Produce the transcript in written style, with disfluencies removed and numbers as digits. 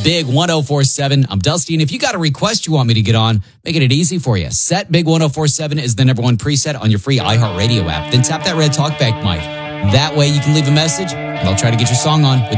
Big 1047. I'm Dusty, and if you got a request you want me to get on, making it easy for you. Set Big 1047 is the number one preset on your free iHeartRadio app. Then tap that red talkback mic. That way you can leave a message, and I'll try to get your song on.